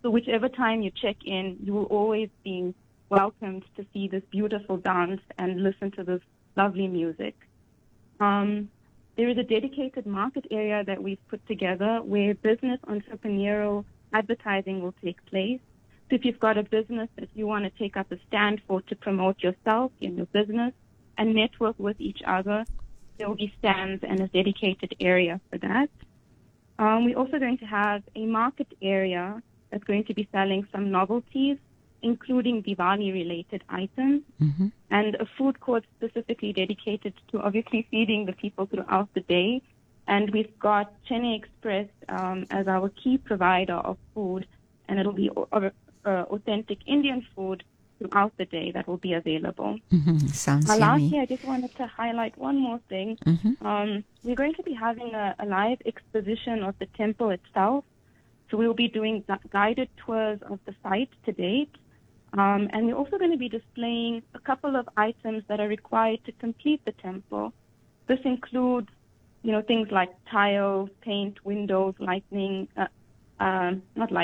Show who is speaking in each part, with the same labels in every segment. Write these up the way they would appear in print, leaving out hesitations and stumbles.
Speaker 1: So whichever time you check in, you will always be welcomed to see this beautiful dance and listen to this lovely music. There is a dedicated market area that we've put together where business entrepreneurial advertising will take place. So if you've got a business that you want to take up a stand for to promote yourself and your business and network with each other, there will be stands and a dedicated area for that. We're also going to have a market area that's going to be selling some novelties, including Diwali-related items, and a food court specifically dedicated to obviously feeding the people throughout the day. And we've got Chennai Express as our key provider of food, and it'll be authentic Indian food throughout the day that will be available.
Speaker 2: Sounds yummy.
Speaker 1: Lastly, I just wanted to highlight one more thing. We're going to be having a live exposition of the temple itself. So we'll be doing guided tours of the site to date. And we're also going to be displaying a couple of items that are required to complete the temple. This includes, things like tiles, paint, windows, lighting, and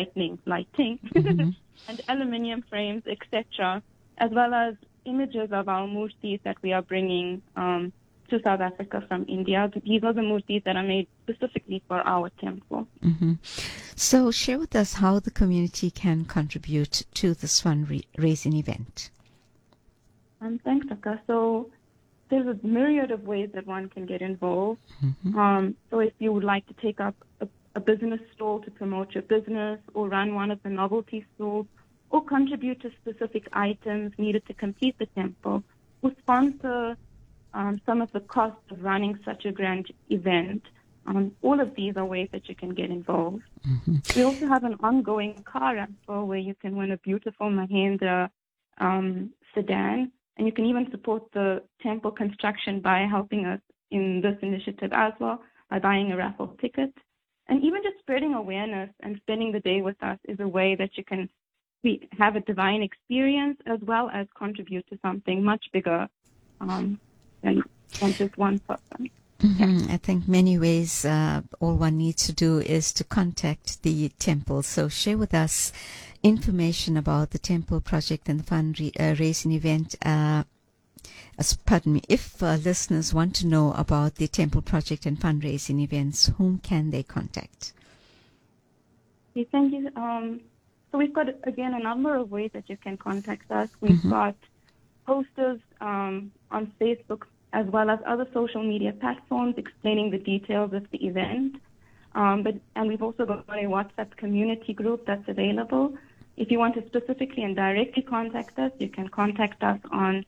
Speaker 1: aluminium frames, etc., as well as images of our murtis that we are bringing to South Africa from India. These are the murtis that are made specifically for our temple.
Speaker 2: So share with us how the community can contribute to this fundraising event.
Speaker 1: Thanks, Akka. So there's a myriad of ways that one can get involved. So if you would like to take up a business stall to promote your business, or run one of the novelty stalls, or contribute to specific items needed to complete the temple, or sponsor some of the costs of running such a grand event, all of these are ways that you can get involved. We also have an ongoing car raffle where you can win a beautiful Mahindra sedan, and you can even support the temple construction by helping us in this initiative as well, by buying a raffle ticket. And even just spreading awareness and spending the day with us is a way that you can have a divine experience as well as contribute to something much bigger than just one person.
Speaker 2: I think many ways all one needs to do is to contact the temple. So share with us information about the temple project and the fundraising event. Pardon me, if listeners want to know about the temple project and fundraising events, whom can they contact?
Speaker 1: Okay, thank you. So we've got, again, a number of ways that you can contact us. We've got posters on Facebook as well as other social media platforms explaining the details of the event. And we've also got a WhatsApp community group that's available. If you want to specifically and directly contact us, you can contact us on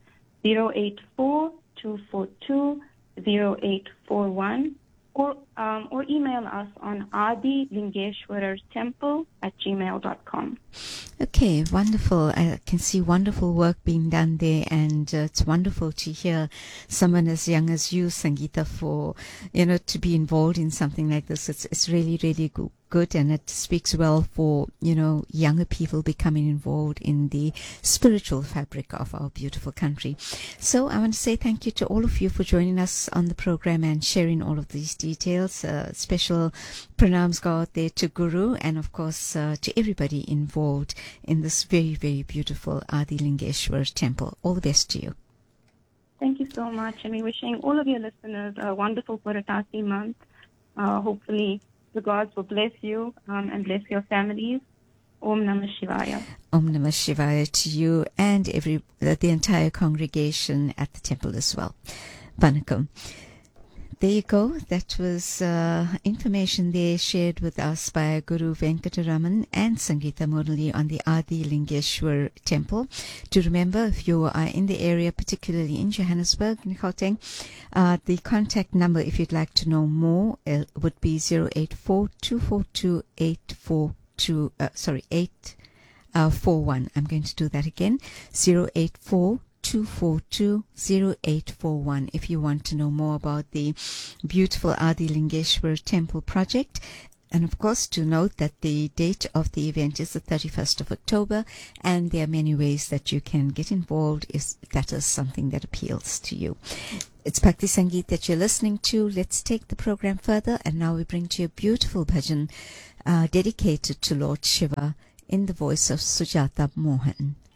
Speaker 1: 084-242-0841 or email us on adilingeshwarartemple@gmail.com.
Speaker 2: Okay, wonderful. I can see wonderful work being done there, and it's wonderful to hear someone as young as you, Sangeeta, to be involved in something like this. It's really, really good, and it speaks well for, younger people becoming involved in the spiritual fabric of our beautiful country. So I want to say thank you to all of you for joining us on the program and sharing all of these details. Special pranams go out there to Guru and, of course, to everybody involved in this very, very beautiful Adi Lingeshwar temple. All the best to you.
Speaker 1: Thank you so much, and we're wishing all of your listeners a wonderful Puratasi month. Hopefully the gods will bless you and bless your families. Om Namah Shivaya.
Speaker 2: Om Namah Shivaya to you and the entire congregation at the temple as well. Vanakkam. There you go. That was information there shared with us by Guru Venkataraman and Sangeeta Murali on the Adi Lingeshwar temple. To remember, if you are in the area, particularly in Johannesburg, in Gauteng, the contact number, if you'd like to know more, would be 084-242-841. I'm going to do that again. 084-242-0841 if you want to know more about the beautiful Adi Lingeshwar temple project. And of course, to note that the date of the event is the 31st of October, and there are many ways that you can get involved if that is something that appeals to you. It's Bhakti Sangeet that you're listening to. Let's take the program further, and now we bring to you a beautiful bhajan dedicated to Lord Shiva in the voice of Sujata Mohan.